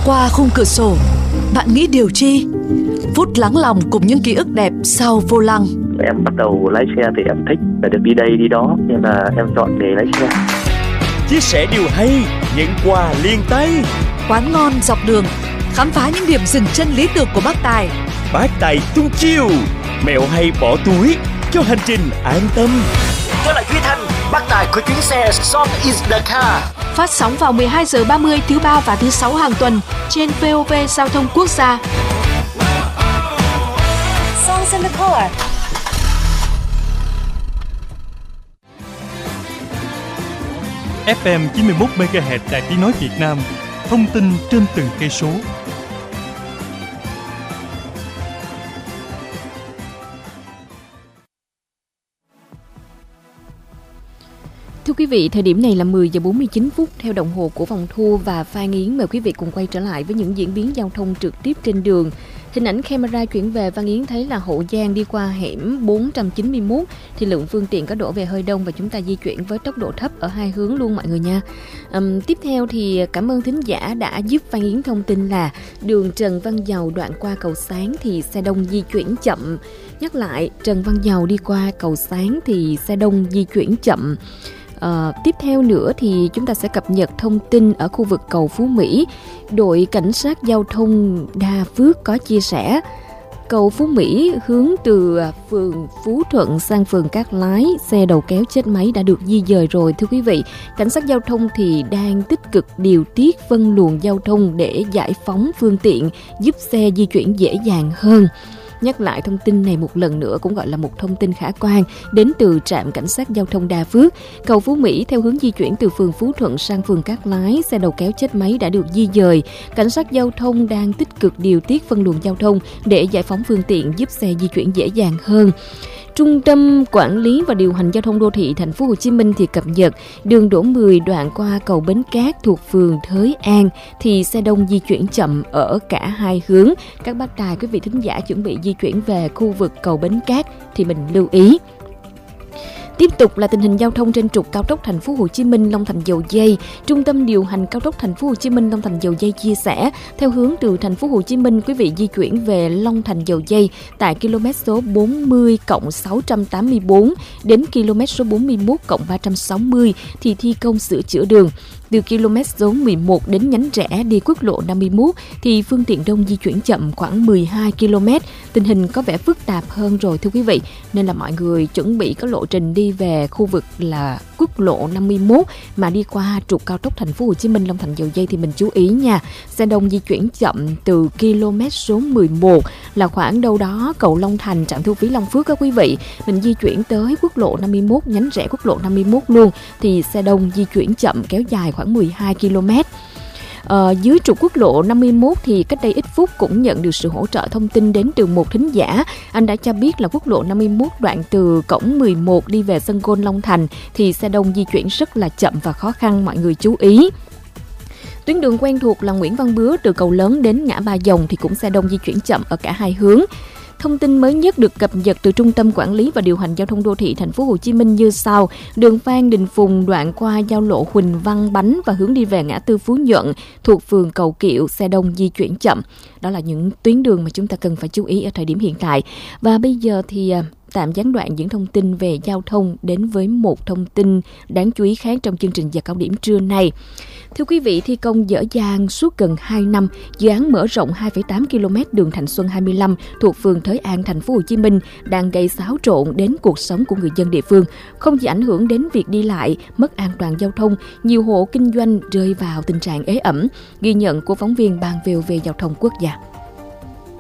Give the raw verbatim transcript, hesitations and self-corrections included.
Qua khung cửa sổ, bạn nghĩ điều chi? Phút lắng lòng cùng những ký ức đẹp sau vô lăng. Em bắt đầu lái xe thì em thích và được đi đây đi đó, nên là em chọn nghề lái xe. Chia sẻ điều hay, những quà liền tay. Quán ngon dọc đường, khám phá những điểm dừng chân lý tưởng của bác Tài. Bác Tài tung chiêu, mẹo hay bỏ túi cho hành trình an tâm. Tôi là Duy Thanh, bác Tài của chuyến xe Song is the car. Phát sóng vào mười hai giờ ba mươi thứ ba và thứ sáu hàng tuần trên vê o vê Giao thông Quốc gia. Songs in the car. ép em chín mươi mốt mê ga héc Đài Tiếng nói Việt Nam, thông tin trên từng cây số. Thưa quý vị, thời điểm này là mười giờ bốn mươi chín phút theo đồng hồ của Vòng Thu và Phan Yến mời quý vị cùng quay trở lại với những diễn biến giao thông trực tiếp trên đường. Hình ảnh camera chuyển về, Phan Yến thấy là Hậu Giang đi qua hẻm bốn trăm chín mươi mốt thì lượng phương tiện có đổ về hơi đông và chúng ta di chuyển với tốc độ thấp ở hai hướng luôn mọi người nha. Um, tiếp theo thì cảm ơn thính giả đã giúp Phan Yến thông tin là đường Trần Văn Dầu đoạn qua cầu Sáng thì xe đông di chuyển chậm. Nhắc lại, Trần Văn Dầu đi qua cầu Sáng thì xe đông di chuyển chậm. Uh, tiếp theo nữa thì chúng ta sẽ cập nhật thông tin ở khu vực cầu Phú Mỹ. Đội cảnh sát giao thông Đa Phước có chia sẻ cầu Phú Mỹ hướng từ phường Phú Thuận sang phường Cát Lái, xe đầu kéo chết máy đã được di dời rồi. Thưa quý vị, cảnh sát giao thông thì đang tích cực điều tiết phân luồng giao thông để giải phóng phương tiện, giúp xe di chuyển dễ dàng hơn. Nhắc lại thông tin này một lần nữa cũng gọi là một thông tin khả quan đến từ trạm cảnh sát giao thông Đa Phước. Cầu Phú Mỹ theo hướng di chuyển từ phường Phú Thuận sang phường Cát Lái, xe đầu kéo chết máy đã được di dời. Cảnh sát giao thông đang tích cực điều tiết phân luồng giao thông để giải phóng phương tiện, giúp xe di chuyển dễ dàng hơn. Trung tâm Quản lý và Điều hành Giao thông Đô thị Thành phố Hồ Chí Minh thì cập nhật đường Đỗ mười đoạn qua cầu Bến Cát thuộc phường Thới An thì xe đông di chuyển chậm ở cả hai hướng. Các bác tài quý vị thính giả chuẩn bị di chuyển về khu vực cầu Bến Cát thì mình lưu ý. Tiếp tục là tình hình giao thông trên trục cao tốc Thành phố Hồ Chí Minh Long Thành Dầu Giây. Trung tâm điều hành cao tốc Thành phố Hồ Chí Minh Long Thành Dầu Giây chia sẻ, theo hướng từ Thành phố Hồ Chí Minh quý vị di chuyển về Long Thành Dầu Giây tại km số bốn mươi cộng sáu trăm tám mươi tư đến km số bốn mươi mốt cộng ba trăm sáu mươi thì thi công sửa chữa đường. Từ km số mười một đến nhánh rẽ đi quốc lộ năm mươi mốt thì phương tiện đông di chuyển chậm khoảng mười hai ki lô mét. Tình hình có vẻ phức tạp hơn rồi thưa quý vị. Nên là mọi người chuẩn bị có lộ trình đi về khu vực là quốc lộ năm mươi mốt mà đi qua trục cao tốc Thành phố Hồ Chí Minh Long Thành Dầu Giây thì mình chú ý nha. Xe đông di chuyển chậm từ km số mười một là khoảng đâu đó cầu Long Thành, trạm thu phí Long Phước các quý vị. Mình di chuyển tới quốc lộ năm mươi mốt, nhánh rẽ quốc lộ năm mươi mốt luôn thì xe đông di chuyển chậm kéo dài khoảng mười hai ki lô mét. Ờ, dưới trục quốc lộ năm mươi mốt thì cách đây ít phút cũng nhận được sự hỗ trợ thông tin đến từ một thính giả. Anh đã cho biết là quốc lộ năm mươi mốt đoạn từ cổng mười một đi về sân golf Long Thành thì xe đông di chuyển rất là chậm và khó khăn, mọi người chú ý. Tuyến đường quen thuộc là Nguyễn Văn Bứa từ cầu lớn đến ngã Ba Dòng thì cũng xe đông di chuyển chậm ở cả hai hướng. Thông tin mới nhất được cập nhật từ Trung tâm Quản lý và Điều hành Giao thông Đô thị Thành phố Hồ Chí Minh như sau: đường Phan Đình Phùng đoạn qua giao lộ Huỳnh Văn Bánh và hướng đi về ngã tư Phú Nhuận thuộc phường Cầu Kiệu, xe đông di chuyển chậm. Đó là những tuyến đường mà chúng ta cần phải chú ý ở thời điểm hiện tại. Và bây giờ thì tạm gián đoạn những thông tin về giao thông đến với một thông tin đáng chú ý khác trong chương trình giờ cao điểm trưa nay. Thưa quý vị, thi công dở dang suốt gần hai năm, dự án mở rộng hai phẩy tám ki lô mét đường Thạnh Xuân hai mươi lăm thuộc phường Thới An, Thành phố Hồ Chí Minh đang gây xáo trộn đến cuộc sống của người dân địa phương. Không chỉ ảnh hưởng đến việc đi lại, mất an toàn giao thông, nhiều hộ kinh doanh rơi vào tình trạng ế ẩm. Ghi nhận của phóng viên Ban vê o vê Giao thông Quốc gia.